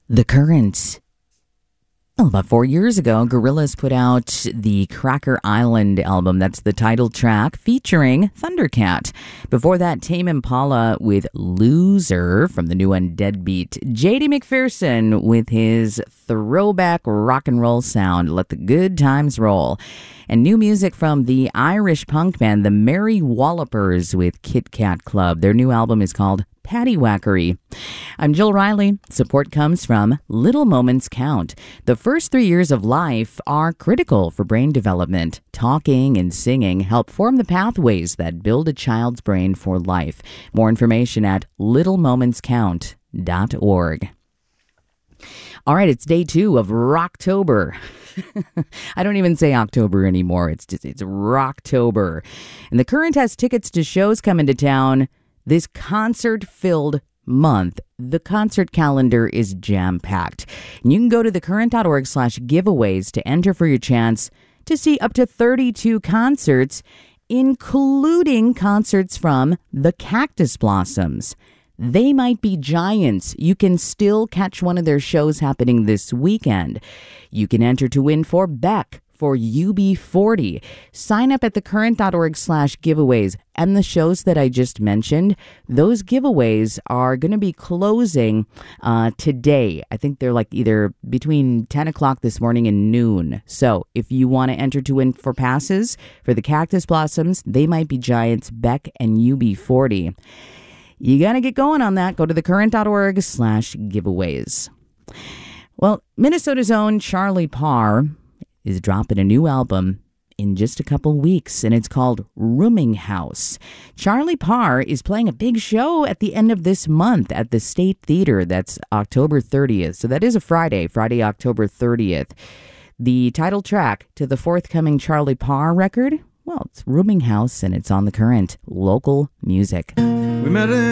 The Current. Well, about 4 years ago, Gorillaz put out the Cracker Island album. That's the title track featuring Thundercat. Before that, Tame Impala with Loser from the new one Deadbeat. J.D. McPherson with his throwback rock and roll sound, Let the Good Times Roll. And new music from the Irish punk band The Merry Wallopers with Kit Kat Club. Their new album is called Paddywhackery. I'm Jill Riley. Support comes from Little Moments Count. The first 3 years of life are critical for brain development. Talking and singing help form the pathways that build a child's brain for life. More information at littlemomentscount.org. All right, it's day 2 of Rocktober. I don't even say October anymore. It's Rocktober. And The Current has tickets to shows coming to town this concert-filled month. The concert calendar is jam-packed. And you can go to thecurrent.org/giveaways to enter for your chance to see up to 32 concerts, including concerts from the Cactus Blossoms. They Might Be Giants. You can still catch one of their shows happening this weekend. You can enter to win for Beck for UB40. Sign up at thecurrent.org/giveaways. And the shows that I just mentioned, those giveaways are going to be closing today. I think they're like either between 10 o'clock this morning and noon. So if you want to enter to win for passes for the Cactus Blossoms, They Might Be Giants, Beck, and UB40, you got to get going on that. Go to thecurrent.org/giveaways. Well, Minnesota's own Charlie Parr is dropping a new album in just a couple weeks, and it's called Rooming House. Charlie Parr is playing a big show at the end of this month at the State Theater. That's October 30th. So that is a Friday, October 30th. The title track to the forthcoming Charlie Parr record, well, it's Rooming House, and it's on The Current. Local music. We met